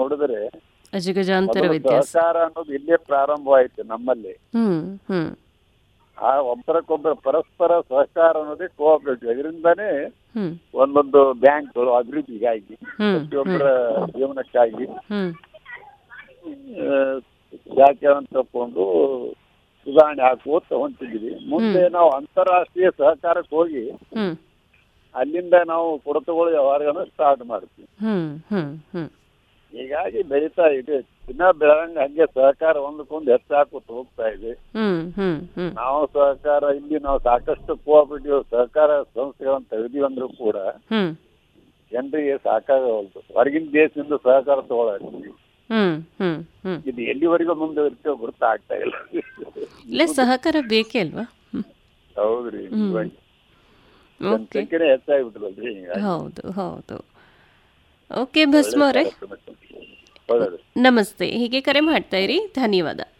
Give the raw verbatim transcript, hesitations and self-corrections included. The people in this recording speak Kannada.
ನೋಡಿದ್ರೆ ಅಜಗಜಾಂತರ ಮೊದಲು ವ್ಯತ್ಯಾಸ. ಸಹಕಾರ ಅನ್ನೋದು ಇಲ್ಲೇ ಪ್ರಾರಂಭವಾಯ್ತು ನಮ್ಮಲ್ಲಿ. ಹ್ಮ್ ಹ್ಮ್ ಆ ಒಬ್ಬರಕ್ಕೊಬ್ಬರ ಪರಸ್ಪರ ಸಹಕಾರ ಅನ್ನೋದೇ ಕೋಆಪರೇಟಿವ್. ಇದರಿಂದಾನೇ ಹ್ಮ್ ಒಂದೊಂದು ಬ್ಯಾಂಕ್ಗಳು ಅಭಿವೃದ್ಧಿಗಾಗಿ, ಹ್ಮ್ ಪ್ರತಿಯೊಬ್ಬರ ಜೀವನಕ್ಕಾಗಿ ಹ್ಮ್ ವ್ಯಾಖ್ಯಾನ ತಕೊಂಡು ಸುಧಾರಣೆ ಹಾಕುವಂತ ಹೊಂಟಿದ್ದೀವಿ. ಮುಂದೆ ನಾವು ಅಂತಾರಾಷ್ಟ್ರೀಯ ಸಹಕಾರಕ್ಕೆ ಹೋಗಿ ಹ್ಮ್ ಅಲ್ಲಿಂದ ನಾವು ಕೊಡತುಗಳು ವ್ಯವಹಾರಗಳನ್ನು ಸ್ಟಾರ್ಟ್ ಮಾಡ್ತೀವಿ. ಹ್ಮ್ ಹ್ಮ್ ಹ್ಮ್ ಹೀಗಾಗಿ ಬೆಳೀತಾ ಇದೆ. ದಿನ ಬೆಳಂಗ ಹಂಗೆ ಸಹಕಾರ ಒಂದಕ್ಕೊಂದು ಹೆಚ್ಚಾಕೋತ ಹೋಗ್ತಾ ಇದೆ. ಹ್ಮ್ ಹ್ಮ್ ಹ್ಮ್ ನಾವು ಸಹಕಾರ ಇಲ್ಲಿ ನಾವು ಸಾಕಷ್ಟು ಕೋಆಪರೇಟಿವ್ ಸಹಕಾರ ಸಂಸ್ಥೆಗಳನ್ನು ತೆಗೆದಿವಂದ್ರೂ ಕೂಡ ಹ್ಮ್ ಜನರಿಗೆ ಸಾಕಾಗವಲ್ದು. ಹೊರಗಿನ ದೇಶದಿಂದ ಸಹಕಾರ ತಗೊಳ್ತೀವಿ. ಹ್ಮ್ ಹ್ಮ್ ಹ್ಮ್ ಇದು ಎಲ್ಲಿವರೆಗೂ ಮುಂದುವರಿತೇವೆ ಗೊತ್ತಾಗ್ತಾ ಇಲ್ಲ. ಇಲ್ಲ ಸಹಕಾರ ಬೇಕೇ ಅಲ್ವಾ? ಹೌದ್ರಿ, ಓಕೆ, ಸಂಖ್ಯೆನೇ ಹೆಚ್ಚಾಗ್ಬಿಟ್ರಲ್ರಿ. ಹೌದು ಹೌದು. ಓಕೆ ಭಸ್ಮ ಅವರೇ, ನಮಸ್ತೆ. ಹೀಗೆ ಕರೆ ಮಾಡ್ತಾ ಇರಿ. ಧನ್ಯವಾದ.